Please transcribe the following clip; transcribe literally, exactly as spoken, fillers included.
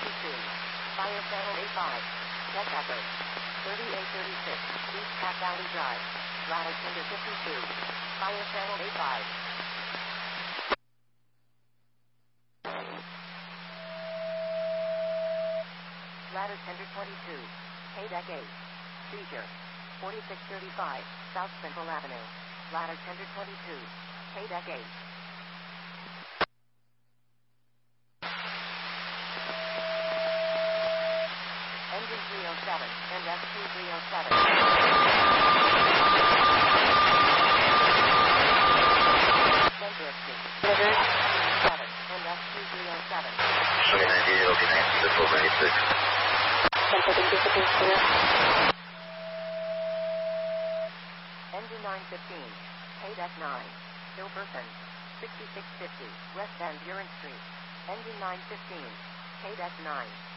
fifty-two. Fire Channel A five. Check Echo. thirty-eight thirty-six. East Cat Valley Drive. Ladder Tender fifty-two. Fire Channel A five. Ladder Tender twenty-two. K-Deck eight. Seizure. forty-six thirty-five. South Central Avenue. Ladder Tender twenty-two. K-Deck eight. Engine three oh seven and S Q three oh seven. Center of Street. seven and S Q three oh seven. Sugar ninety-eight, okay, ninety-six, four ninety-six. Engine nine fifteen. K-Deck nine. Hilberton. sixty-six fifty. West Van Buren Street. Engine nine fifteen. K-Deck nine.